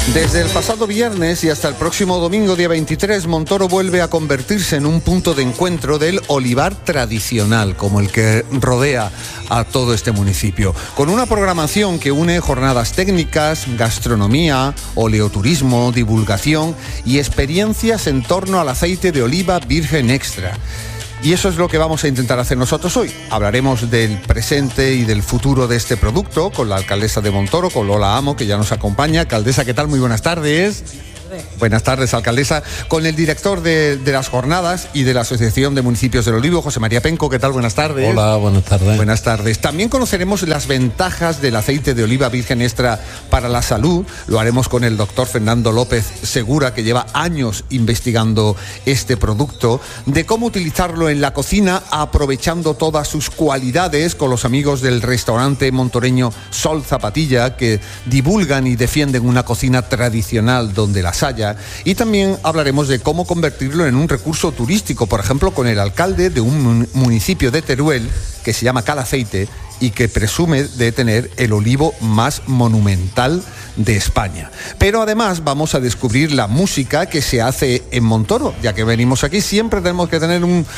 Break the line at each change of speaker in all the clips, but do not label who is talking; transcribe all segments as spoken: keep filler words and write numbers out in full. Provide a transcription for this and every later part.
Desde el pasado viernes y hasta el próximo domingo, día veintitrés, Montoro vuelve a convertirse en un punto de encuentro del olivar tradicional, como el que rodea a todo este municipio, con una programación que une jornadas técnicas, gastronomía, oleoturismo, divulgación y experiencias en torno al aceite de oliva virgen extra. Y eso es lo que vamos a intentar hacer nosotros hoy. Hablaremos del presente y del futuro de este producto con la alcaldesa de Montoro, con Lola Amo, que ya nos acompaña. Alcaldesa, ¿qué tal? Muy buenas tardes. Buenas tardes, alcaldesa. Con el director de, de las jornadas y de la Asociación de Municipios del Olivo, José María Penco. ¿Qué tal? Buenas tardes.
Hola, buenas tardes.
Buenas tardes. También conoceremos las ventajas del aceite de oliva virgen extra para la salud. Lo haremos con el doctor Fernando López Segura, que lleva años investigando este producto, de cómo utilizarlo en la cocina aprovechando todas sus cualidades, con los amigos del restaurante montoreño Sol Zapatilla, que divulgan y defienden una cocina tradicional donde las haya. Y también hablaremos de cómo convertirlo en un recurso turístico, por ejemplo, con el alcalde de un municipio de Teruel que se llama Calaceite y que presume de tener el olivo más monumental de España. Pero además vamos a descubrir la música que se hace en Montoro. Ya que venimos aquí, siempre tenemos que tener un,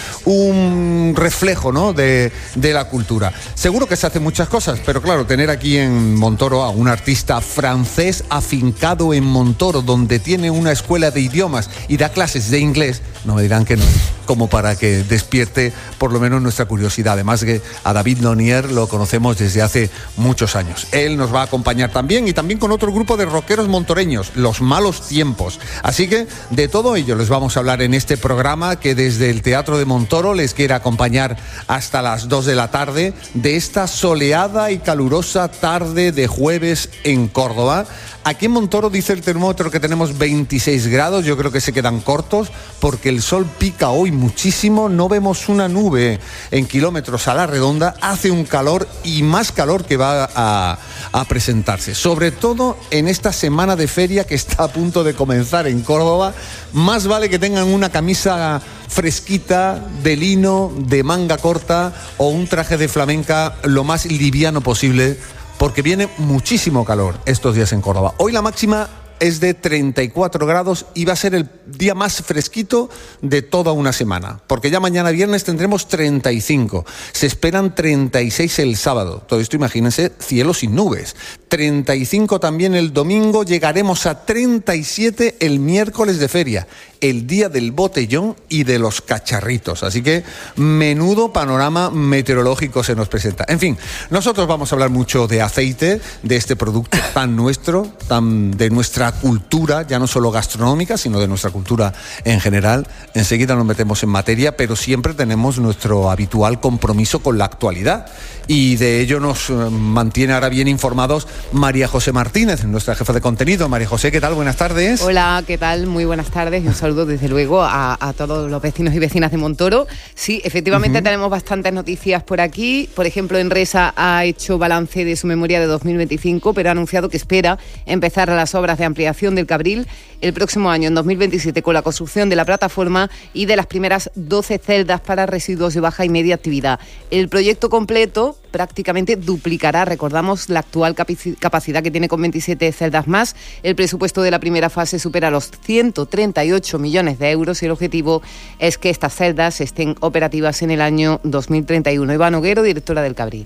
un reflejo, ¿no?, de, de la cultura. Seguro que se hacen muchas cosas, pero claro, tener aquí en Montoro a un artista francés afincado en Montoro, donde tiene una escuela de idiomas y da clases de inglés, no me dirán que no, como para que despierte por lo menos nuestra curiosidad. Además que a David Lonier lo conocemos desde hace muchos años. Él nos va a acompañar también, y también con otro grupo de rockeros montoreños, Los Malos Tiempos. Así que de todo ello les vamos a hablar en este programa, que desde el Teatro de Montoro les quiere acompañar hasta las dos de la tarde de esta soleada y calurosa tarde de jueves en Córdoba. Aquí en Montoro dice el termómetro que tenemos veintiséis grados, yo creo que se quedan cortos porque el sol pica hoy muchísimo, no vemos una nube en kilómetros a la redonda, hace un calor y más calor que va a, a presentarse, sobre todo en esta semana de feria que está a punto de comenzar en Córdoba. Más vale que tengan una camisa fresquita, de lino, de manga corta, o un traje de flamenca lo más liviano posible, porque viene muchísimo calor estos días en Córdoba. Hoy la máxima es de treinta y cuatro grados y va a ser el día más fresquito de toda una semana, porque ya mañana viernes tendremos treinta y cinco, se esperan treinta y seis el sábado, todo esto imagínense, cielo sin nubes, treinta y cinco también el domingo, llegaremos a treinta y siete el miércoles de feria, el día del botellón y de los cacharritos, así que menudo panorama meteorológico se nos presenta. En fin, nosotros vamos a hablar mucho de aceite, de este producto tan nuestro, tan de nuestra cultura, ya no solo gastronómica, sino de nuestra cultura en general. Enseguida nos metemos en materia, pero siempre tenemos nuestro habitual compromiso con la actualidad, y de ello nos mantiene ahora bien informados María José Martínez, nuestra jefa de contenido. María José, ¿qué tal? Buenas tardes.
Hola, ¿qué tal? Muy buenas tardes y un saludo desde luego a, a todos los vecinos y vecinas de Montoro. Sí, efectivamente uh-huh. tenemos bastantes noticias por aquí. Por ejemplo, Enresa ha hecho balance de su memoria de dos mil veinticinco, pero ha anunciado que espera empezar las obras de ampliación del Cabril el próximo año, en dos mil veintisiete, con la construcción de la plataforma y de las primeras doce celdas para residuos de baja y media actividad. El proyecto completo prácticamente duplicará, recordamos, la actual capaci- capacidad que tiene con veintisiete celdas más. El presupuesto de la primera fase supera los ciento treinta y ocho millones de euros y el objetivo es que estas celdas estén operativas en el año dos mil treinta y uno. Eva Noguero, directora del Cabril.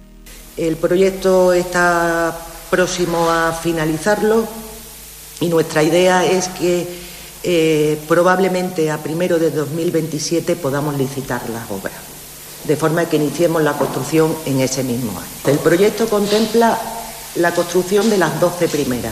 El proyecto está próximo a finalizarlo y nuestra idea es que eh, probablemente a primero de dos mil veintisiete podamos licitar las obras, de forma que iniciemos la construcción en ese mismo año. El proyecto contempla la construcción de las doce primeras.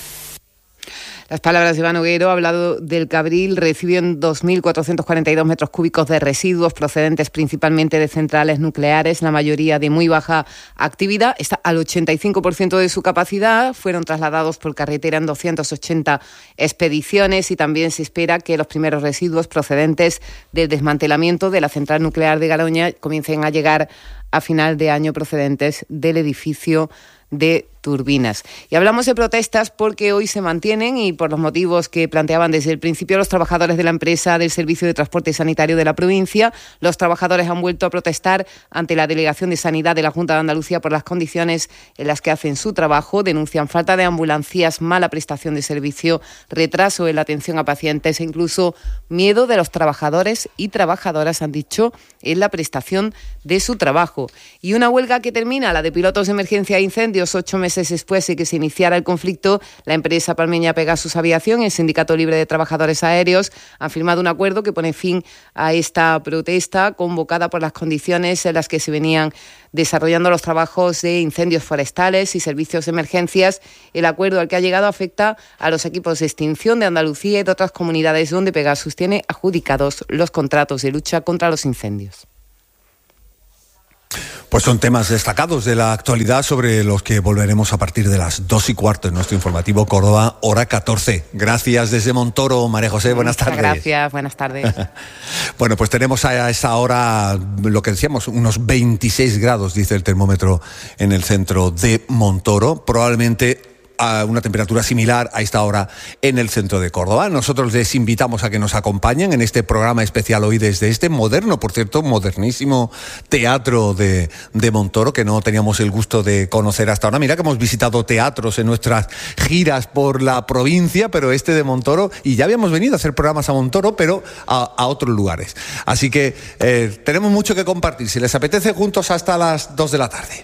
Las palabras de Iván Noguero. Ha hablado del Cabril, recibió en dos mil cuatrocientos cuarenta y dos metros cúbicos de residuos procedentes principalmente de centrales nucleares, la mayoría de muy baja actividad. Está al ochenta y cinco por ciento de su capacidad. Fueron trasladados por carretera en doscientas ochenta expediciones, y también se espera que los primeros residuos procedentes del desmantelamiento de la central nuclear de Garoña comiencen a llegar a final de año procedentes del edificio de turbinas. Y hablamos de protestas porque hoy se mantienen, y por los motivos que planteaban desde el principio los trabajadores de la empresa del Servicio de Transporte Sanitario de la provincia. Los trabajadores han vuelto a protestar ante la Delegación de Sanidad de la Junta de Andalucía por las condiciones en las que hacen su trabajo. Denuncian falta de ambulancias, mala prestación de servicio, retraso en la atención a pacientes e incluso miedo de los trabajadores y trabajadoras, han dicho, en la prestación de su trabajo. Y una huelga que termina, la de pilotos de emergencia e incendios, ocho meses después de que se iniciara el conflicto. La empresa palmeña Pegasus Aviación y el Sindicato Libre de Trabajadores Aéreos han firmado un acuerdo que pone fin a esta protesta convocada por las condiciones en las que se venían desarrollando los trabajos de incendios forestales y servicios de emergencias. El acuerdo al que ha llegado afecta a los equipos de extinción de Andalucía y de otras comunidades donde Pegasus tiene adjudicados los contratos de lucha contra los incendios.
Pues son temas destacados de la actualidad sobre los que volveremos a partir de las dos y cuarto en nuestro informativo Córdoba, hora catorce. Gracias desde Montoro, María José, buenas
Muchas
tardes.
Gracias, buenas tardes.
Bueno, pues tenemos a esa hora, lo que decíamos, unos veintiséis grados, dice el termómetro en el centro de Montoro, probablemente a una temperatura similar a esta hora en el centro de Córdoba. Nosotros les invitamos a que nos acompañen en este programa especial hoy desde este moderno, por cierto, modernísimo teatro de, de Montoro, que no teníamos el gusto de conocer hasta ahora. Mira que hemos visitado teatros en nuestras giras por la provincia, pero este de Montoro, y ya habíamos venido a hacer programas a Montoro, pero a, a otros lugares. Así que eh, tenemos mucho que compartir. Si les apetece, juntos hasta las dos de la tarde.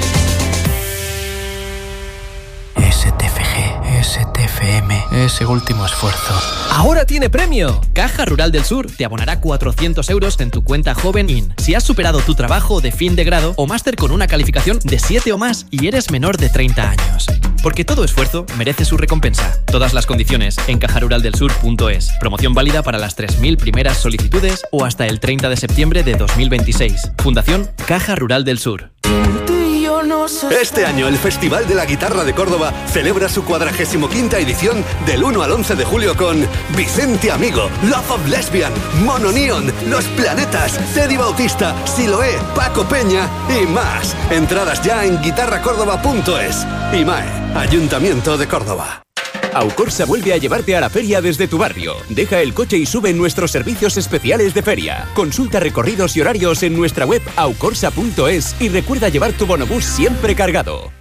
S T F G, S T F M, ese último esfuerzo.
¡Ahora tiene premio! Caja Rural del Sur te abonará cuatrocientos euros en tu cuenta Joven In si has superado tu trabajo de fin de grado o máster con una calificación de siete o más y eres menor de treinta años. Porque todo esfuerzo merece su recompensa. Todas las condiciones en caja rural del sur punto es. Promoción válida para las tres mil primeras solicitudes o hasta el treinta de septiembre de dos mil veintiséis. Fundación Caja Rural del Sur.
Este año el Festival de la Guitarra de Córdoba celebra su cuadragésimo quinta edición del uno al once de julio con Vicente Amigo, Love of Lesbian, Mono Neon, Los Planetas, Teddy Bautista, Siloé, Paco Peña y más. Entradas ya en guitarra córdoba punto es. IMAE, Ayuntamiento de Córdoba.
Aucorsa vuelve a llevarte a la feria desde tu barrio. Deja el coche y sube en nuestros servicios especiales de feria. Consulta recorridos y horarios en nuestra web aucorsa punto es y recuerda llevar tu bonobús siempre cargado.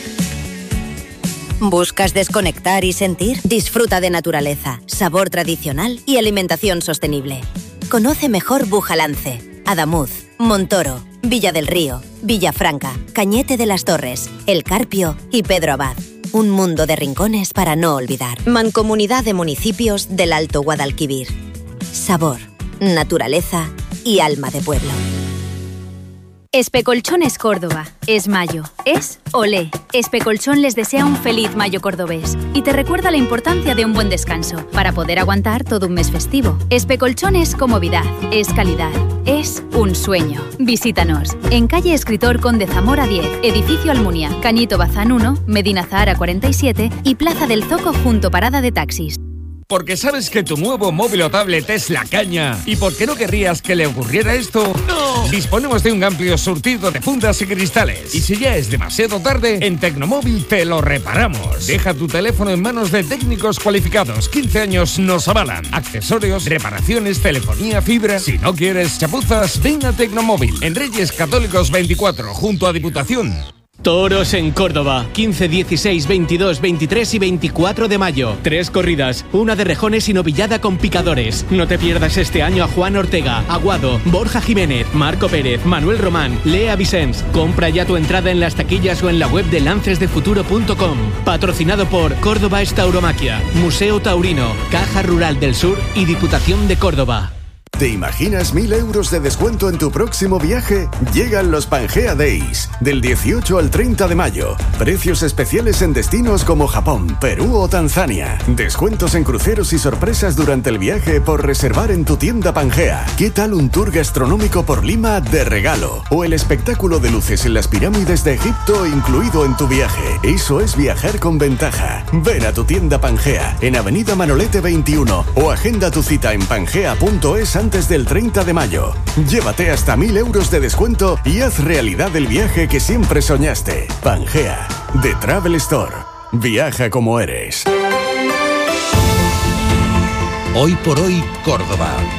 ¿Buscas desconectar y sentir? Disfruta de naturaleza, sabor tradicional y alimentación sostenible. Conoce mejor Bujalance, Adamuz, Montoro, Villa del Río, Villafranca, Cañete de las Torres, El Carpio y Pedro Abad. Un mundo de rincones para no olvidar. Mancomunidad de Municipios del Alto Guadalquivir. Sabor, naturaleza y alma de pueblo.
Especolchones Córdoba. Es mayo. Es olé. Especolchón les desea un feliz mayo cordobés y te recuerda la importancia de un buen descanso para poder aguantar todo un mes festivo. Especolchón es comodidad, es calidad, es un sueño. Visítanos en calle Escritor Conde Zamora diez, edificio Almunia, Cañito Bazán uno, Medina Zahara cuarenta y siete y Plaza del Zoco junto parada de taxis.
Porque sabes que tu nuevo móvil o tablet es la caña. ¿Y por qué no querrías que le ocurriera esto? ¡No! Disponemos de un amplio surtido de fundas y cristales. Y si ya es demasiado tarde, en Tecnomóvil te lo reparamos. Deja tu teléfono en manos de técnicos cualificados. quince años nos avalan. Accesorios, reparaciones, telefonía, fibra. Si no quieres chapuzas, ven a Tecnomóvil. En Reyes Católicos veinticuatro, junto a Diputación.
Toros en Córdoba, quince, dieciséis, veintidós, veintitrés y veinticuatro de mayo. Tres corridas, una de rejones y novillada con picadores. No te pierdas este año a Juan Ortega, Aguado, Borja Jiménez, Marco Pérez, Manuel Román, Lea Vicens. Compra ya tu entrada en las taquillas o en la web de lances de futuro punto com. Patrocinado por Córdoba Tauromaquia, Museo Taurino, Caja Rural del Sur y Diputación de Córdoba.
¿Te imaginas mil euros de descuento en tu próximo viaje? Llegan los Pangea Days, del dieciocho al treinta de mayo. Precios especiales en destinos como Japón, Perú o Tanzania. Descuentos en cruceros y sorpresas durante el viaje por reservar en tu tienda Pangea. ¿Qué tal un tour gastronómico por Lima de regalo? O el espectáculo de luces en las pirámides de Egipto incluido en tu viaje. Eso es viajar con ventaja. Ven a tu tienda Pangea, en Avenida Manolete veintiuno, o agenda tu cita en pangea punto es antes del treinta de mayo. Llévate hasta mil euros de descuento y haz realidad el viaje que siempre soñaste. Pangea, The Travel Store. Viaja como eres.
Hoy por hoy, Córdoba.